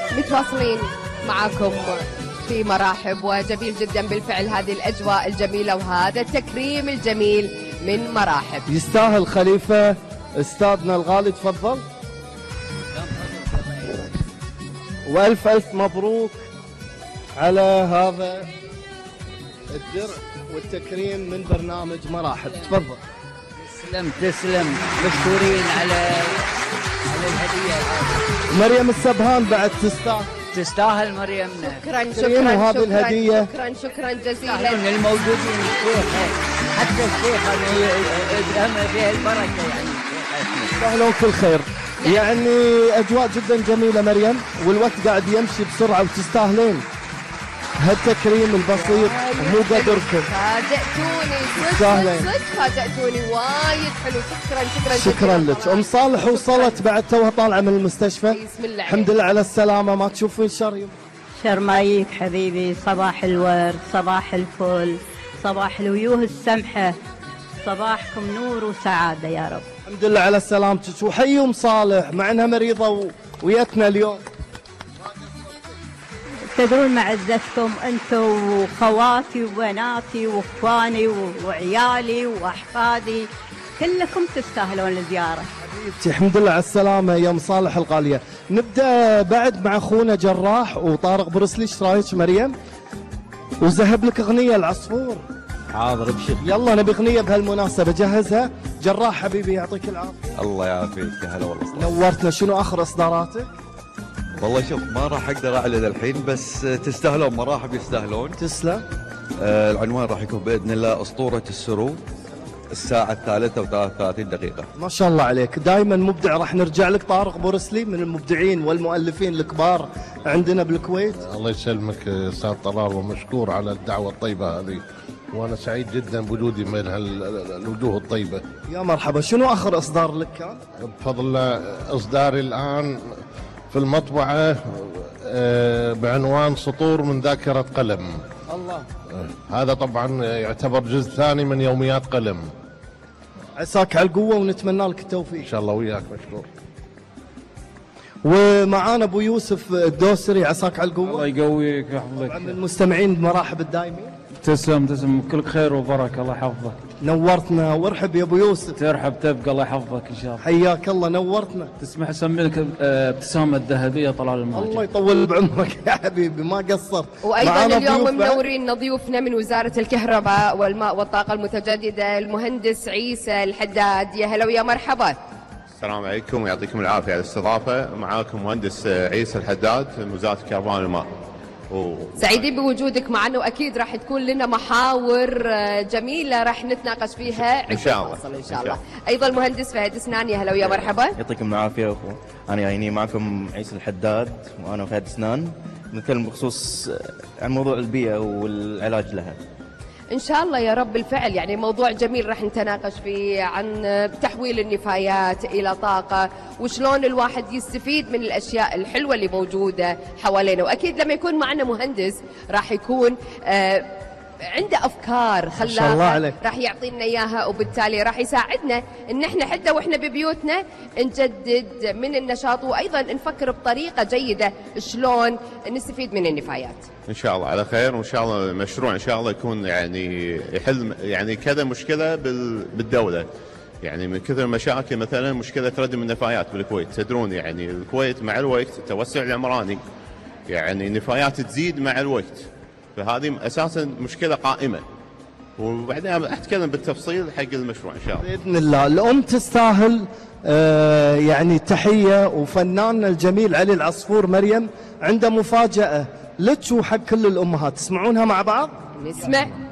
متواصلين معكم في مرحب، وجميل جدا بالفعل هذه الأجواء الجميلة وهذا التكريم الجميل من مرحب. يستاهل خليفة استاذنا الغالي، تفضل. وألف ألف مبروك على هذا الدرع والتكريم من برنامج مراحب، تفضل. تسلم مشكورين على الهدية. مريم السبهان بعد تستاهل مريم. شكرا وهذه الهدية شكرا جزيلا. الموجودين الشيخ، حتى الشيخ يدهم فيها البركة يعني. يستاهلون كل خير. يعني أجواء جدا جميلة مريم، والوقت قاعد يمشي بسرعة وتستاهلين هالتكريم البسيط ومو قدركم. فاجأتوني صدق فاجأتوني وايد حلو. شكرا لك. أم صالح وصلت بعد توها طالعة من المستشفى. بسم الله. الحمد لله على السلامة. ما تشوفين شر ما يجيك حبيبي. صباح الورد، صباح الفل، صباح الوجوه السمحة، صباحكم نور وسعادة يا رب. الحمد لله على سلامتك. وحي أم صالح مع انها مريضة ويتنا اليوم. تدرون معزتكم انتم وخواتي وبناتي واخواني وعيالي واحفادي كلكم تستاهلون الزيارة. حبيبتي الحمد لله على السلامة يا ام صالح الغالية. نبدأ بعد مع اخونا جراح وطارق بروسلي. ايش رايك مريم؟ وذهب لك اغنية العصفور. حاضر ابشر. يلا نبي اغنية بهالمناسبة، جهزها. جراح حبيبي يعطيك العافية. الله يعافيك. يا هلا والله. نورتنا. شنو اخر اصداراتك؟ والله شوف ما راح اقدر اعلن الحين، بس تستاهلون مراحب، يستاهلون. تسلم. العنوان راح يكون باذن الله اسطورة السرور الساعة 3:33. ما شاء الله عليك، دائما مبدع. راح نرجع لك طارق بورسلي من المبدعين والمؤلفين الكبار عندنا بالكويت. الله يسلمك استاذ طلال، ومشكور على الدعوة الطيبة هذه، وانا سعيد جدا بوجودي من الوجوه الطيبة. يا مرحبا. شنو اخر اصدار لك كان؟ بفضل الله اصداري الان في المطبعة بعنوان سطور من ذاكرة قلم. الله. هذا طبعا يعتبر جزء ثاني من يوميات قلم. عساك على القوة ونتمنى لك التوفيق. ان شاء الله وياك. مشكور. ومعانا ابو يوسف الدوسري. عساك على القوة. الله يقويك ويحفظك. من المستمعين بمراحب الدائمين. تسلم كلك خير وبركة. الله يحفظك. نورتنا. وارحب يا ابو يوسف. ترحب تبقى. الله يحفظك ان شاء الله. حياك الله. نورتنا. تسمح اسمي لك ابتسامة الذهبية طلال الماجد. الله يطول بعمرك يا حبيبي، ما قصرت. وايضا اليوم منورين ضيوفنا من وزارة الكهرباء والماء والطاقة المتجددة المهندس عيسى الحداد. يا هلا ويا مرحبا. السلام عليكم ويعطيكم العافية على الاستضافة. معاكم مهندس عيسى الحداد من وزارة الكهرباء والماء. سعيدين بوجودك معنا، واكيد راح تكون لنا محاور جميله راح نتناقش فيها ان شاء الله. ان شاء الله. ايضا المهندس فهد سنان. يا هلا ويا مرحبا. يعطيكم العافيه اخو. انا يعني معكم عيسى الحداد وانا فهد سنان، نتكلم بخصوص عن موضوع البيئه والعلاج لها. ان شاء الله يا رب. بالفعل يعني موضوع جميل راح نتناقش فيه عن تحويل النفايات الى طاقه، وشلون الواحد يستفيد من الاشياء الحلوه اللي موجوده حوالينا. واكيد لما يكون معنا مهندس راح يكون عنده افكار خلاقه راح يعطينا اياها، وبالتالي راح يساعدنا ان احنا حتى واحنا ببيوتنا نجدد من النشاط، وايضا نفكر بطريقه جيده شلون نستفيد من النفايات. ان شاء الله على خير، وان شاء الله المشروع ان شاء الله يكون يعني يحل يعني كذا مشكله بالدوله. يعني من كثر المشاكل، مثلا مشكله ردم النفايات بالكويت. تدرون يعني الكويت مع الوقت التوسع العمراني يعني النفايات تزيد مع الوقت، فهذه اساسا مشكله قائمه. وبعدين اتكلم بالتفصيل حق المشروع ان شاء الله باذن الله. الام تستاهل يعني تحيه. وفناننا الجميل علي العصفور مريم عنده مفاجاه لك وحق كل الامهات. تسمعونها مع بعض؟ نسمع.